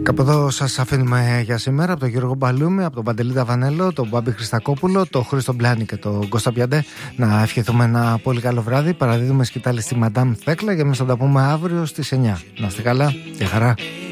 Κάπου εδώ σας αφήνουμε για σήμερα από τον Γιώργο Μπαλούμη, από τον Παντελή Ταβανέλο, τον Μπάμπη Χριστακόπουλο, τον Χρήστο Μπλάνη και τον Κώστα Πιαντέ. Να ευχηθούμε ένα πολύ καλό βράδυ. Παραδίδουμε σκητάλη στη Μαντάμ Θέκλα και εμείς θα τα πούμε αύριο στις 9. Να είστε καλά και χαρά.